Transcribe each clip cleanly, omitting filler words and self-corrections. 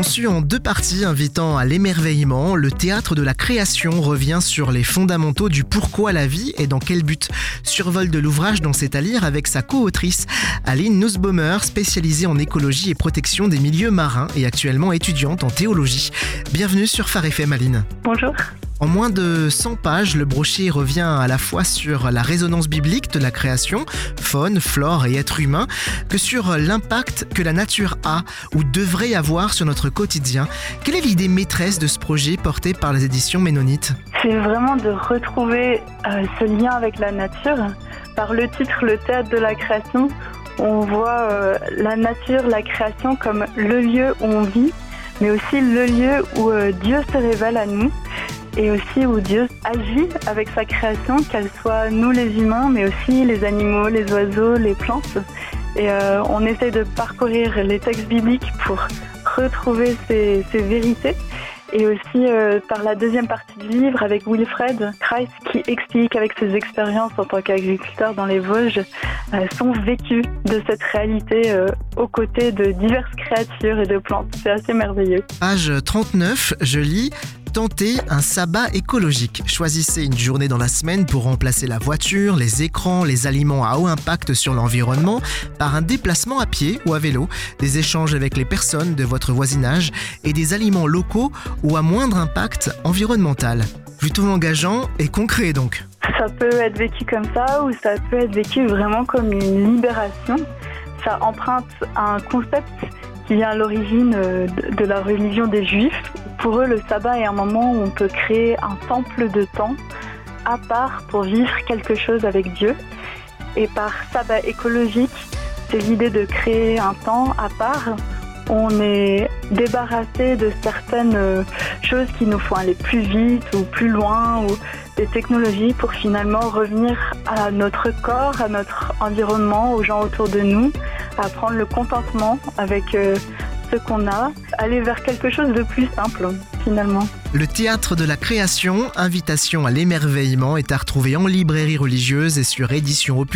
Conçu en 2 parties invitant à l'émerveillement, le théâtre de la création revient sur les fondamentaux du pourquoi la vie et dans quel but. Survol de l'ouvrage dont c'est à lire avec sa co-autrice Aline Nussbaumer, spécialisée en écologie et protection des milieux marins et actuellement étudiante en théologie. Bienvenue sur Phare FM, Aline. Bonjour. En moins de 100 pages, le brochet revient à la fois sur la résonance biblique de la création, faune, flore et être humain, que sur l'impact que la nature a ou devrait avoir sur notre quotidien. Quelle est l'idée maîtresse de ce projet porté par les éditions Ménonites ? C'est vraiment de retrouver ce lien avec la nature. Par le titre, le théâtre de la création, on voit la nature, la création comme le lieu où on vit, mais aussi le lieu où Dieu se révèle à nous. Et aussi où Dieu agit avec sa création, qu'elle soit nous les humains, mais aussi les animaux, les oiseaux, les plantes. Et on essaie de parcourir les textes bibliques pour retrouver ces vérités. Et aussi par la deuxième partie du livre avec Wilfred Kreis qui explique avec ses expériences en tant qu'agriculteur dans les Vosges son vécu de cette réalité aux côtés de diverses créatures et de plantes. C'est assez merveilleux. Page 39, je lis « Tentez un sabbat écologique. Choisissez une journée dans la semaine pour remplacer la voiture, les écrans, les aliments à haut impact sur l'environnement par un déplacement à pied ou à vélo, des échanges avec les personnes de votre voisinage et des aliments locaux ou à moindre impact environnemental. » Plutôt engageant et concret donc. Ça peut être vécu comme ça ou ça peut être vécu vraiment comme une libération. Ça emprunte un concept qui vient à l'origine de la religion des Juifs. Pour eux, le sabbat est un moment où on peut créer un temple de temps à part pour vivre quelque chose avec Dieu. Et par sabbat écologique, c'est l'idée de créer un temps à part. On est débarrassé de certaines choses qui nous font aller plus vite ou plus loin ou des technologies pour finalement revenir à notre corps, à notre environnement, aux gens autour de nous, à prendre le contentement avec ce qu'on a, aller vers quelque chose de plus simple finalement. Le théâtre de la création, invitation à l'émerveillement, est à retrouver en librairie religieuse et sur édition au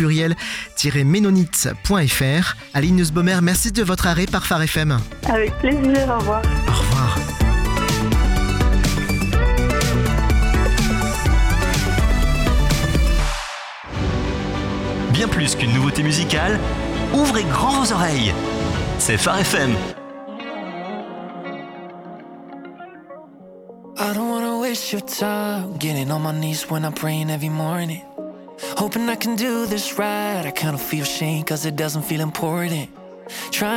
pluriel-ménonite.fr. Aline Nussbaumer, merci de votre arrêt par Phare FM. Avec plaisir, au revoir. Au revoir. Bien plus qu'une nouveauté musicale, ouvrez grand vos oreilles. C'est Phare FM. I don't wanna waste your time getting on my knees when I'm praying every morning, hoping I can do this right. I kinda feel shame cause it doesn't feel important. Trying